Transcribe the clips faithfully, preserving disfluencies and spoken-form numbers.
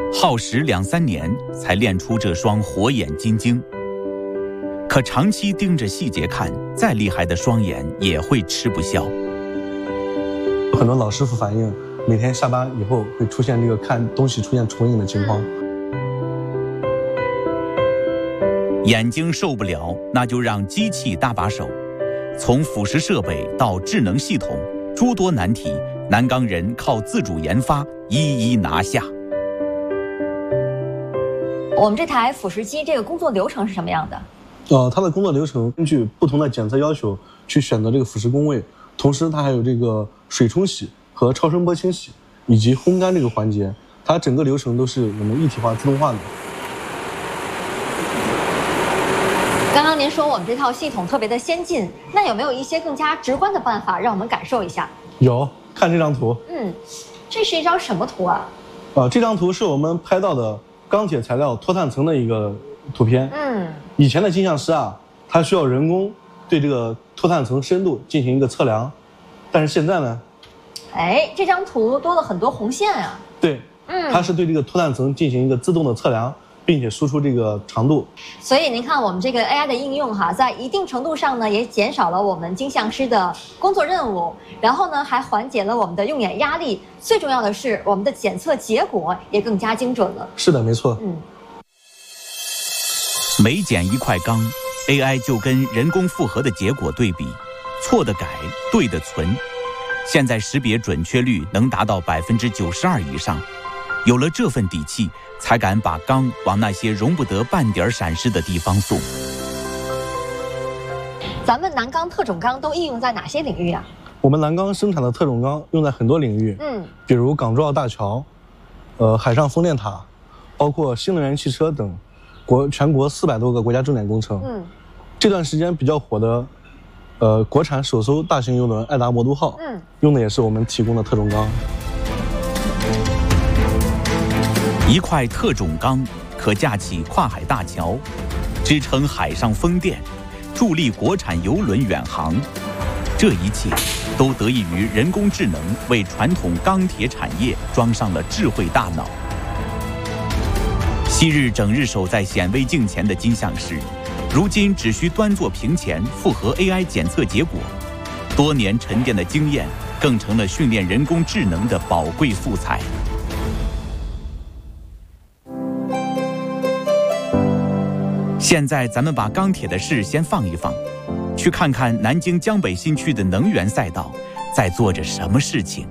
耗时两三年才练出这双火眼金睛。可长期盯着细节看，再厉害的双眼也会吃不消。 很多老师傅反映，每天下班以后会出现这个看东西出现重影的情况。 眼睛受不了，那就让机器搭把手。从辅食设备到智能系统，诸多难题，南钢人靠自主研发一一拿下。 我们这台辅食机这个工作流程是什么样的？ 呃，它的工作流程根据不同的检测要求去选择这个辅食工位，同时它还有这个水冲洗和超声波清洗以及烘干这个环节，它整个流程都是我们一体化自动化的。 刚刚您说我们这套系统特别的先进，那有没有一些更加直观的办法让我们感受一下？ 有，看这张图。 嗯，这是一张什么图啊？ 啊，这张图是我们拍到的钢铁材料脱碳层的一个图片。 嗯， 以前的镜像师啊，它需要人工对这个脱碳层深度进行一个测量，但是现在呢， 哎，这张图多了很多红线啊。 对，嗯，它是对这个脱碳层进行一个自动的测量，并且输出这个长度。 所以您看，我们这个 A I 的应用哈，在一定程度上呢，也减少了我们镜像师的工作任务，然后呢，还缓解了我们的用眼压力。最重要的是，我们的检测结果也更加精准了。 是的，没错。 嗯。 每减一块钢 ，A I 就跟人工复核的结果对比，错的改，对的存。现在识别准确率能达到百分之九十二以上。有了这份底气，才敢把钢往那些容不得半点闪失的地方送。 咱们南钢特种钢都应用在哪些领域啊？ 我们南钢生产的特种钢用在很多领域，嗯，比如港珠澳大桥、呃海上风电塔，包括新能源汽车等。国全国四百多个国家重点工程，嗯，这段时间比较火的，呃，国产首艘大型邮轮爱达魔都号，嗯，用的也是我们提供的特种钢。 一块特种钢可架起跨海大桥，支撑海上风电，助力国产邮轮远航。这一切都得益于人工智能为传统钢铁产业装上了智慧大脑。昔日整日守在显微镜前的金像师，如今只需端坐屏前复核 A I 检测结果。多年沉淀的经验，更成了训练人工智能的宝贵素材。现在咱们把钢铁的事先放一放，去看看南京江北新区的能源赛道在做着什么事情。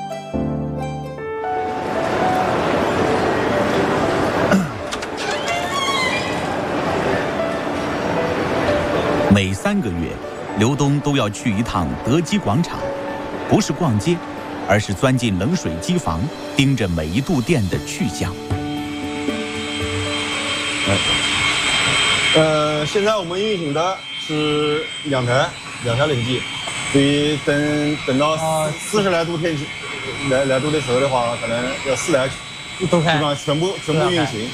每三个月，刘东都要去一趟德基广场，不是逛街，而是钻进冷水机房，盯着每一度电的去向。 呃，现在我们运行的是两台两台冷机，所以等等到四十来度天气来来度的时候的话，可能要四台都开，基本上全部全部运行。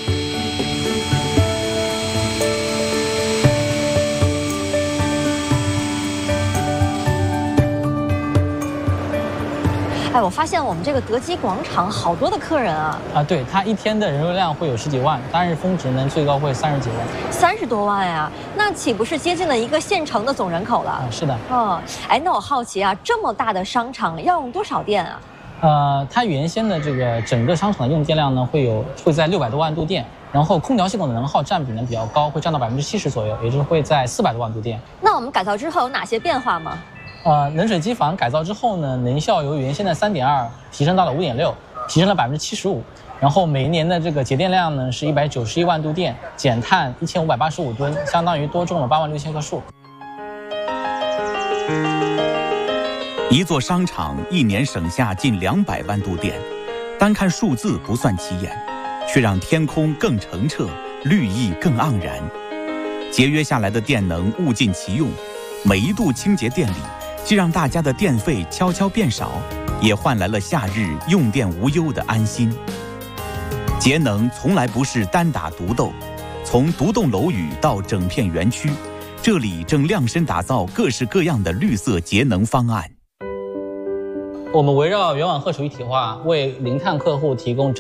哎，我发现我们这个德基广场好多的客人啊！ 啊，对，它一天的人流量会有十几万，单日峰值能最高会三十几万。 三十多万呀，那岂不是接近了一个县城的总人口了？ 啊，是的。 哦，哎，那我好奇啊，这么大的商场要用多少电啊？ 呃，它原先的这个整个商场的用电量呢，会有会在六百多万度电，然后空调系统的能耗占比呢比较高，会占到百分之七十左右，也就是会在四百多万度电。 那我们改造之后有哪些变化吗？ 呃，冷水机房改造之后呢，能效由原先的三点二提升到了五点六，提升了百分之七十五。然后每一年的这个节电量呢是一百九十一万度电，减碳一千五百八十五吨，相当于多种了八万六千棵树。 一座商场一年省下近两百万度电，单看数字不算起眼，却让天空更澄澈，绿意更盎然。节约下来的电能物尽其用，每一度清洁电力，既让大家的电费悄悄变少，也换来了夏日用电无忧的安心。节能从来不是单打独斗，从独栋楼宇到整片园区，这里正量身打造各式各样的绿色节能方案。 我们围绕圆网荷储一体化，为零碳客户提供整